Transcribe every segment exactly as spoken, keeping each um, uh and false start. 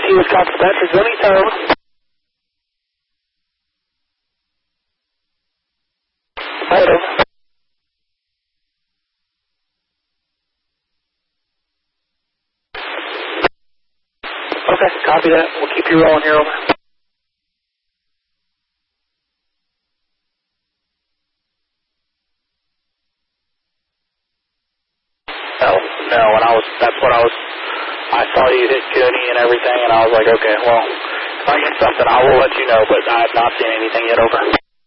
Key Wisconsin Veterans, let me tell them. Hold on. Okay, copy that. We'll keep you rolling here, over. No, no, and I was, that's what I was, I saw you hit Cooney and everything, and I was like, okay, well, if I get something, I will let you know, but I have not seen anything yet, over.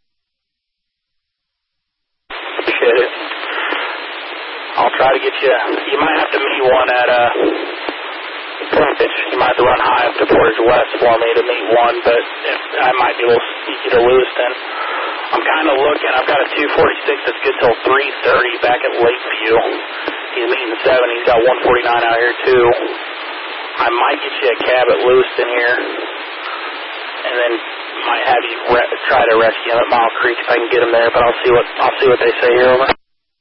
Appreciate it. I'll try to get you, you might have to meet one at, uh, Portage. You might have to run high up to Portage West for me to meet one, but if, I might be a little sneaky to Lewiston. I'm kind of looking, I've got a two forty-six that's good till three thirty back at Lakeview. He's meeting seven, he's got one forty-nine out here too. I might get you a cab at Lewiston here, and then might have you re- try to rescue him at Mile Creek if I can get him there, but I'll see what, I'll see what they say here, over.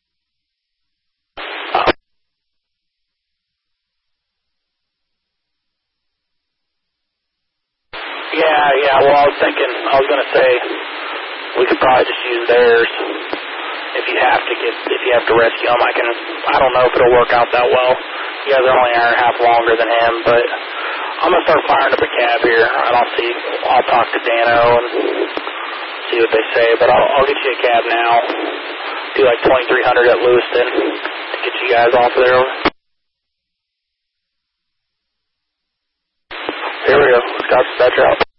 Yeah, yeah, well, I was thinking, I was going to say, we could probably just use theirs. If you have to get, if you have to rescue them, I can, I don't know if it'll work out that well. You guys are only an hour and a half longer than him, but I'm going to start firing up a cab here, and I'll see, I'll talk to Dano and see what they say, but I'll, I'll get you a cab now. Do like twenty-three hundred at Lewiston to get you guys off of there. Here we go. Scott's Spectre out.